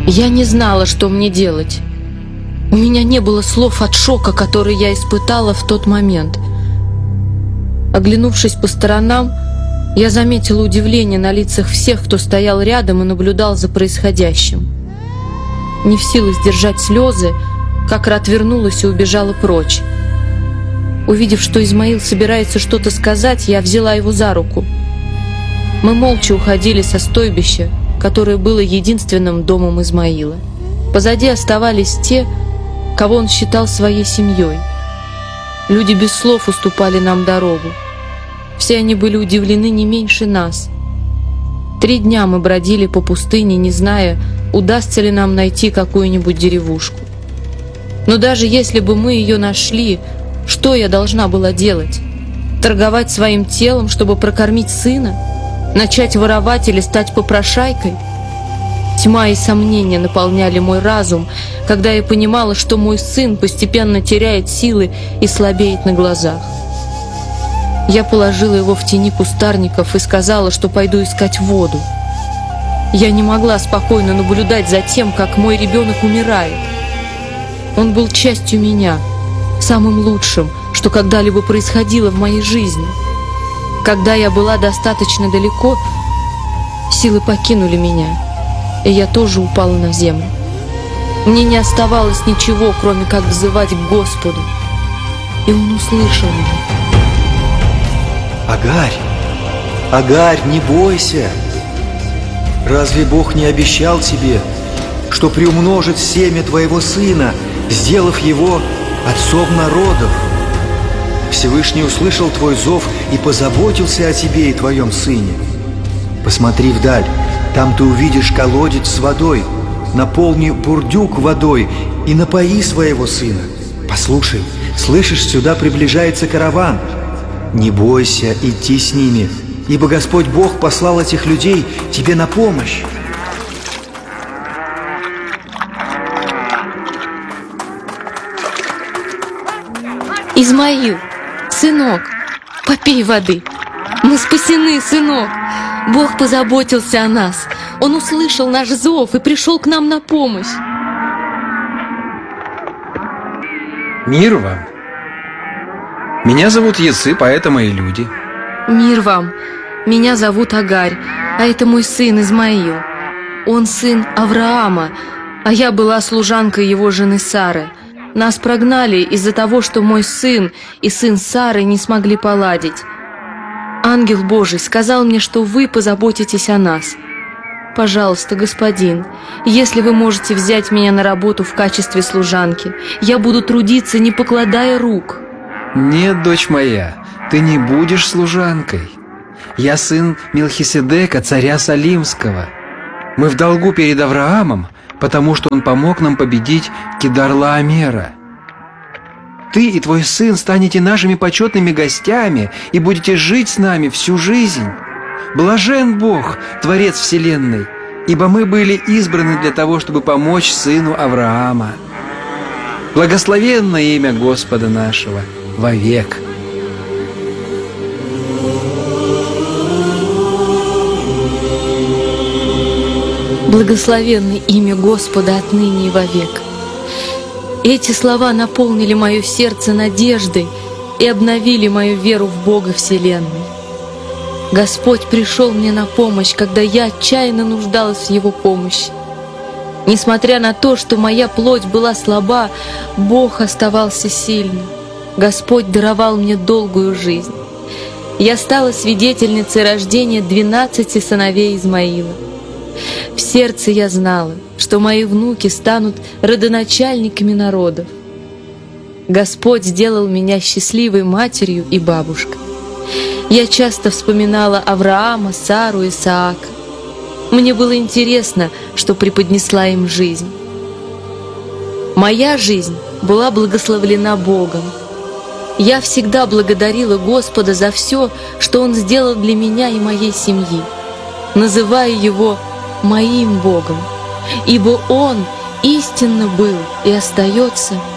Я не знала, что мне делать. У меня не было слов от шока, который я испытала в тот момент. Оглянувшись по сторонам, я заметила удивление на лицах всех, кто стоял рядом и наблюдал за происходящим. Не в силах сдержать слезы, Какра отвернулась и убежала прочь. Увидев, что Измаил собирается что-то сказать, я взяла его за руку. Мы молча уходили со стойбища, которое было единственным домом Измаила. Позади оставались те, кого он считал своей семьей. Люди без слов уступали нам дорогу. Все они были удивлены не меньше нас. 3 дня мы бродили по пустыне, не зная, удастся ли нам найти какую-нибудь деревушку. Но даже если бы мы ее нашли, что я должна была делать? Торговать своим телом, чтобы прокормить сына? Начать воровать или стать попрошайкой? Тьма и сомнения наполняли мой разум, когда я понимала, что мой сын постепенно теряет силы и слабеет на глазах. Я положила его в тени кустарников и сказала, что пойду искать воду. Я не могла спокойно наблюдать за тем, как мой ребенок умирает. Он был частью меня, самым лучшим, что когда-либо происходило в моей жизни. Когда я была достаточно далеко, силы покинули меня, и я тоже упала на землю. Мне не оставалось ничего, кроме как взывать к Господу, и Он услышал меня. Агарь, Агарь, не бойся! Разве Бог не обещал тебе, что приумножит семя твоего сына, сделав его отцом народов? Всевышний услышал твой зов и позаботился о тебе и твоем сыне. Посмотри вдаль, там ты увидишь колодец с водой. Наполни бурдюк водой и напои своего сына. Послушай, слышишь, сюда приближается караван. Не бойся идти с ними, ибо Господь Бог послал этих людей тебе на помощь. Измаил, сынок, попей воды. Мы спасены, сынок. Бог позаботился о нас. Он услышал наш зов и пришел к нам на помощь. Мир вам. Меня зовут Яцып, а это мои люди. Мир вам. Меня зовут Агарь, а это мой сын Измаил. Он сын Авраама, а я была служанкой его жены Сары. Нас прогнали из-за того, что мой сын и сын Сары не смогли поладить. Ангел Божий сказал мне, что вы позаботитесь о нас. Пожалуйста, господин, если вы можете взять меня на работу в качестве служанки, я буду трудиться, не покладая рук. Нет, дочь моя, ты не будешь служанкой. Я сын Мелхиседека, царя Салимского. Мы в долгу перед Авраамом, потому что он помог нам победить Кедар-Лаомера. Ты и твой сын станете нашими почетными гостями и будете жить с нами всю жизнь. Блажен Бог, Творец Вселенной, ибо мы были избраны для того, чтобы помочь сыну Авраама. Благословенно имя Господа нашего вовек. Благословенно имя Господа отныне и вовек. Эти слова наполнили мое сердце надеждой и обновили мою веру в Бога Вселенной. Господь пришел мне на помощь, когда я отчаянно нуждалась в Его помощи. Несмотря на то, что моя плоть была слаба, Бог оставался сильным. Господь даровал мне долгую жизнь. Я стала свидетельницей рождения 12 сыновей Измаила. В сердце я знала, что мои внуки станут родоначальниками народов. Господь сделал меня счастливой матерью и бабушкой. Я часто вспоминала Авраама, Сару, Исаака. Мне было интересно, что преподнесла им жизнь. Моя жизнь была благословлена Богом. Я всегда благодарила Господа за все, что Он сделал для меня и моей семьи, называя Его моим Богом, ибо Он истинно был и остается